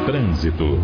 Trânsito.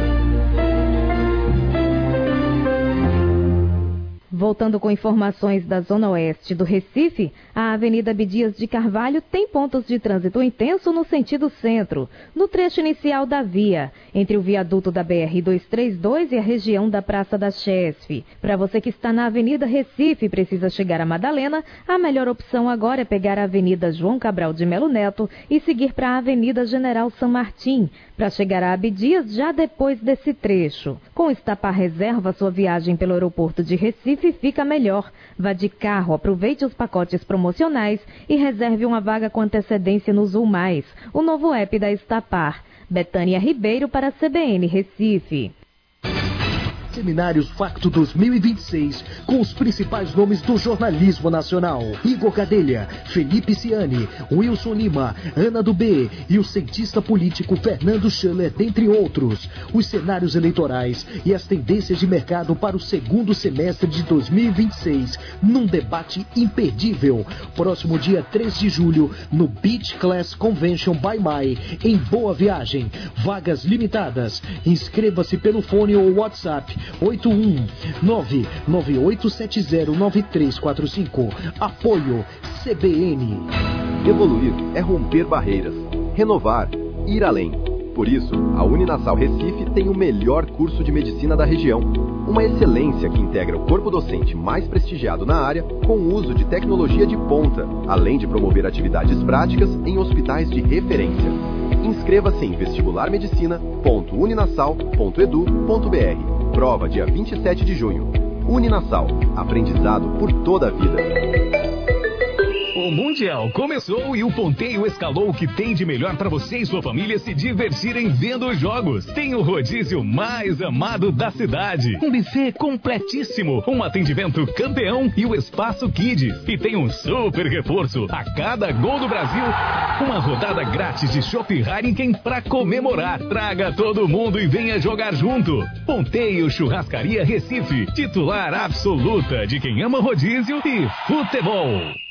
Voltando com informações da Zona Oeste do Recife, a Avenida Abdias de Carvalho tem pontos de trânsito intenso no sentido centro, no trecho inicial da via, entre o viaduto da BR-232 e a região da Praça da Chesf. Para você que está na Avenida Recife e precisa chegar a Madalena, a melhor opção agora é pegar a Avenida João Cabral de Melo Neto e seguir para a Avenida General San Martín, para chegar a Abdias já depois desse trecho. Com o Estapar Reserva, sua viagem pelo aeroporto de Recife fica melhor. Vá de carro, aproveite os pacotes promocionais e reserve uma vaga com antecedência no Zul Mais, o novo app da Estapar. Betânia Ribeiro para a CBN Recife. Seminários Facto 2026, com os principais nomes do jornalismo nacional. Igor Gadelha, Felipe Ciani, Wilson Lima, Ana do B e o cientista político Fernando Schaller, dentre outros. Os cenários eleitorais e as tendências de mercado para o segundo semestre de 2026, num debate imperdível. Próximo dia 3 de julho, no Beach Class Convention by Mai, em Boa Viagem. Vagas limitadas. Inscreva-se pelo fone ou WhatsApp 81998709345. Apoio CBN. Evoluir é romper barreiras, renovar, ir além. Por isso, a Uninasal Recife tem o melhor curso de medicina da região. Uma excelência que integra o corpo docente mais prestigiado na área com o uso de tecnologia de ponta, além de promover atividades práticas em hospitais de referência. Inscreva-se em vestibularmedicina.uninasal.edu.br. Prova dia 27 de junho. Uninasal. Aprendizado por toda a vida. O Mundial começou e o Ponteio escalou o que tem de melhor para você e sua família se divertirem vendo os jogos. Tem o rodízio mais amado da cidade, um buffet completíssimo, um atendimento campeão e o espaço Kids. E tem um super reforço a cada gol do Brasil, uma rodada grátis de Chopp Heineken para comemorar. Traga todo mundo e venha jogar junto. Ponteio Churrascaria Recife, titular absoluta de quem ama rodízio e futebol.